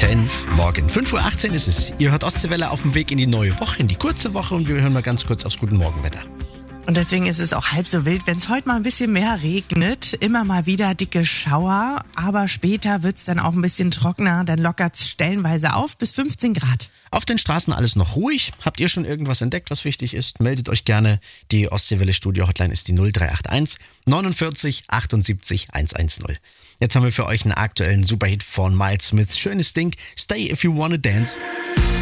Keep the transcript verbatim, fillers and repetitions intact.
Denn morgen fünf Uhr achtzehn ist es. Ihr hört Ostseewelle auf dem Weg in die neue Woche, in die kurze Woche und wir hören mal ganz kurz aufs Guten Morgenwetter. Und deswegen ist es auch halb so wild, wenn es heute mal ein bisschen mehr regnet. Immer mal wieder dicke Schauer, aber später wird es dann auch ein bisschen trockener. Dann lockert es stellenweise auf bis fünfzehn Grad. Auf den Straßen alles noch ruhig. Habt ihr schon irgendwas entdeckt, was wichtig ist? Meldet euch gerne. Die Ostseewelle Studio Hotline ist die null drei acht eins neunundvierzig achtundsiebzig hundertzehn. Jetzt haben wir für euch einen aktuellen Superhit von Miles Smith. Schönes Ding. Stay if you wanna dance.